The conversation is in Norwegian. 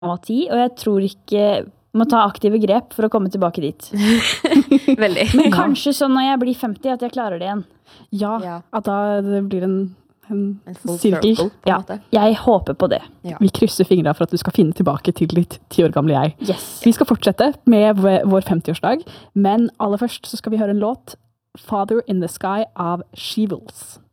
var 10, og jeg tror ikke må ta aktive grep for å komme tilbake dit. Veldig. Men kanskje sånn når jeg blir 50 at jeg klarer det igjen. Ja, at da det blir en full sirkel. circle, på en måte. Jeg håper på det. Ja. Vi krysser fingrene for at du skal finne tilbake til ditt 10 år gamle jeg. Yes. Vi skal fortsette med vår 50-årsdag, men aller først så skal vi høre en låt, Father in the Sky av She-Wolves.